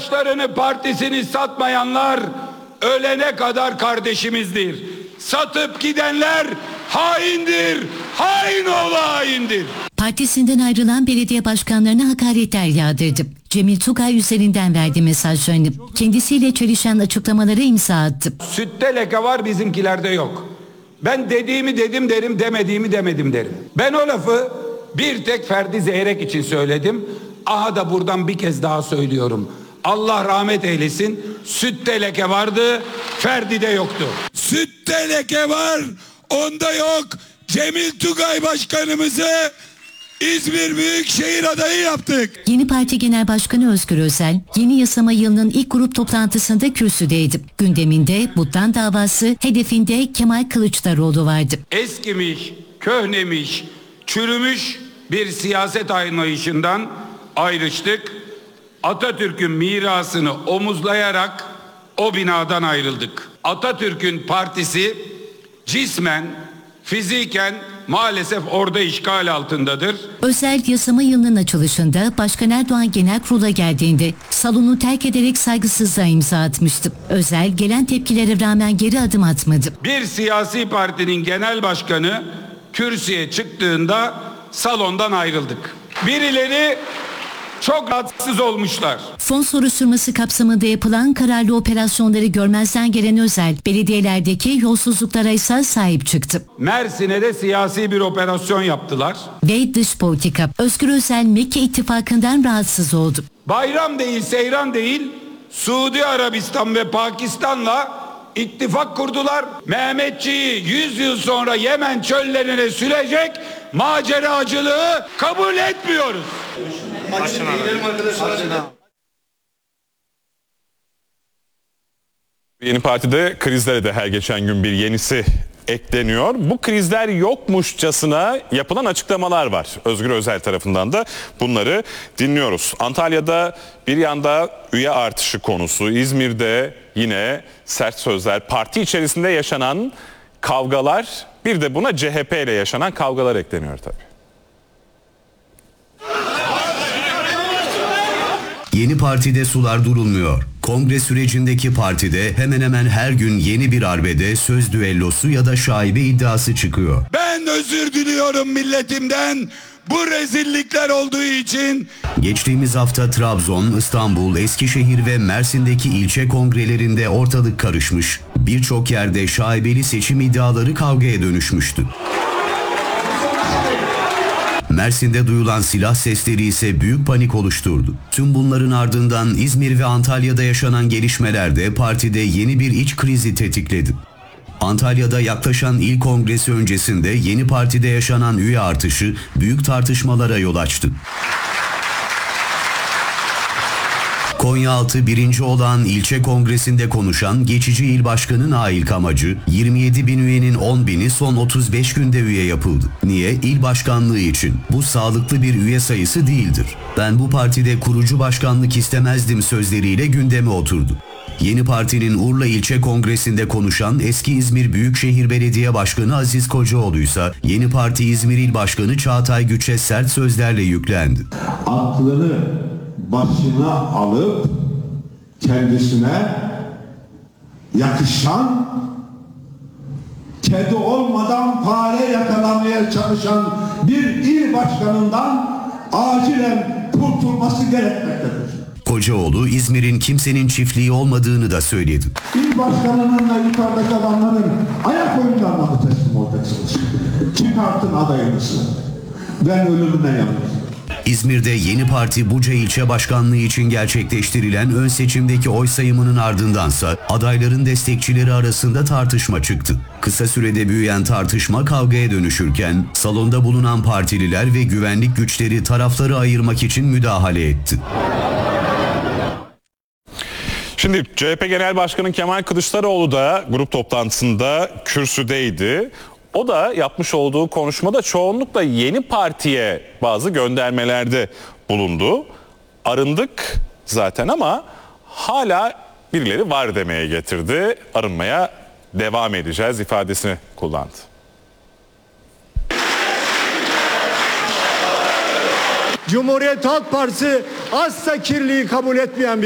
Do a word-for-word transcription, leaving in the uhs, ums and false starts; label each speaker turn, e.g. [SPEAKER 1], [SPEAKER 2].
[SPEAKER 1] Arkadaşlarını, partisini satmayanlar ölene kadar kardeşimizdir. Satıp gidenler haindir. Hain oğlu haindir.
[SPEAKER 2] Partisinden ayrılan belediye başkanlarına hakaretler yağdırdı. Cemil Tugay üzerinden verdi mesajlarını. Kendisiyle çelişen açıklamalara imza attı.
[SPEAKER 1] Sütte leke var, bizimkilerde yok. Ben dediğimi dedim derim, demediğimi demedim derim. Ben o lafı bir tek Ferdi Zeyrek için söyledim. Aha da buradan bir kez daha söylüyorum. Allah rahmet eylesin. Sütte leke vardı, Ferdi'de yoktu. Sütte leke var, onda yok. Cemil Tugay başkanımızı İzmir Büyükşehir adayı yaptık.
[SPEAKER 2] Yeni Parti Genel Başkanı Özgür Özel, yeni yasama yılının ilk grup toplantısında kürsüdeydi. Gündeminde Buddan davası, hedefinde Kemal Kılıçdaroğlu vardı.
[SPEAKER 1] Eskimiş, köhnemiş, çürümüş bir siyaset anlayışından ayrıştık. Atatürk'ün mirasını omuzlayarak o binadan ayrıldık. Atatürk'ün partisi cismen, fiziken maalesef orada işgal altındadır.
[SPEAKER 2] Özel yasama yılının açılışında Başkan Erdoğan Genel Kurul'a geldiğinde salonu terk ederek saygısızlığa imza atmıştı. Özel gelen tepkilere rağmen geri adım atmadı.
[SPEAKER 1] Bir siyasi partinin genel başkanı kürsüye çıktığında salondan ayrıldık. Birileri çok rahatsız olmuşlar.
[SPEAKER 2] Fon soruşturması kapsamında yapılan kararlı operasyonları görmezden gelen Özel, belediyelerdeki yolsuzluklara ise sahip çıktı.
[SPEAKER 1] Mersin'e de siyasi bir operasyon yaptılar.
[SPEAKER 2] Ve dış politika. Özgür Özel Mekke ittifakından rahatsız oldu.
[SPEAKER 1] Bayram değil, seyran değil, Suudi Arabistan ve Pakistan'la ittifak kurdular. Mehmetçiği yüz yıl sonra Yemen çöllerine sürecek maceracılığı kabul etmiyoruz.
[SPEAKER 3] Yeni partide krizlere de her geçen gün bir yenisi ekleniyor. Bu krizler yokmuşçasına yapılan açıklamalar var. Özgür Özel tarafından da bunları dinliyoruz. Antalya'da bir yanda üye artışı konusu, İzmir'de yine sert sözler, parti içerisinde yaşanan kavgalar, bir de buna C H P ile yaşanan kavgalar ekleniyor tabii.
[SPEAKER 4] Yeni partide sular durulmuyor. Kongre sürecindeki partide hemen hemen her gün yeni bir arbede, söz düellosu ya da şaibe iddiası çıkıyor.
[SPEAKER 1] Ben özür diliyorum milletimden bu rezillikler olduğu için.
[SPEAKER 4] Geçtiğimiz hafta Trabzon, İstanbul, Eskişehir ve Mersin'deki ilçe kongrelerinde ortalık karışmış. Birçok yerde şaibeli seçim iddiaları kavgaya dönüşmüştü. Mersin'de duyulan silah sesleri ise büyük panik oluşturdu. Tüm bunların ardından İzmir ve Antalya'da yaşanan gelişmeler de partide yeni bir iç krizi tetikledi. Antalya'da yaklaşan il kongresi öncesinde yeni partide yaşanan üye artışı büyük tartışmalara yol açtı. Konyaaltı birinci olan ilçe kongresinde konuşan geçici il başkanı Nail Kamacı, yirmi yedi bin üyenin on bini son otuz beş günde üye yapıldı. Niye? İl başkanlığı için. Bu sağlıklı bir üye sayısı değildir. Ben bu partide kurucu başkanlık istemezdim sözleriyle gündeme oturdu. Yeni partinin Urla ilçe kongresinde konuşan eski İzmir Büyükşehir Belediye Başkanı Aziz Kocaoğlu ise Yeni Parti İzmir İl Başkanı Çağatay Güç'e sert sözlerle yüklendi.
[SPEAKER 5] Aklını başına alıp kendisine yakışan, kedi olmadan fare yakalamaya çalışan bir il başkanından acilen kurtulması gerekmektedir.
[SPEAKER 4] Kocaoğlu İzmir'in kimsenin çiftliği olmadığını da söyledi.
[SPEAKER 5] İl başkanının ve yukarıdaki adamların ayak oyunlarına teslim olacaksınız. Çıkartın adayınızı. Ben ölümüne yanarım.
[SPEAKER 4] İzmir'de Yeni Parti Buca ilçe başkanlığı için gerçekleştirilen ön seçimdeki oy sayımının ardındansa adayların destekçileri arasında tartışma çıktı. Kısa sürede büyüyen tartışma kavgaya dönüşürken salonda bulunan partililer ve güvenlik güçleri tarafları ayırmak için müdahale etti.
[SPEAKER 3] Şimdi C H P Genel Başkanı Kemal Kılıçdaroğlu da grup toplantısında kürsüdeydi. O da yapmış olduğu konuşmada çoğunlukla Yeni Parti'ye bazı göndermelerde bulundu. Arındık zaten ama hala birileri var demeye getirdi. Arınmaya devam edeceğiz ifadesini kullandı.
[SPEAKER 6] Cumhuriyet Halk Partisi asla kirliliği kabul etmeyen bir